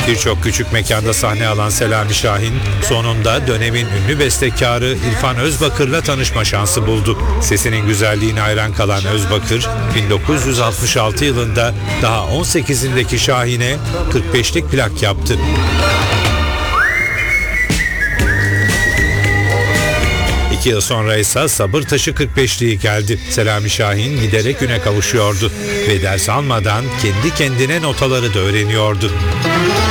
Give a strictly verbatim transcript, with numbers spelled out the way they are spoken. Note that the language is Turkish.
Birçok küçük mekanda sahne alan Selami Şahin sonunda dönemin ünlü bestekarı İrfan Özbakır'la tanışma şansı buldu. Sesinin güzelliğine hayran kalan Özbakır, bin dokuz yüz altmış altı yılında daha on sekizindeki Şahin'e kırk beşlik plak yaptı. İki yıl sonra ise Sabır Taşı kırk beşliği geldi. Selami Şahin giderek güne kavuşuyordu ve ders almadan kendi kendine notaları da öğreniyordu.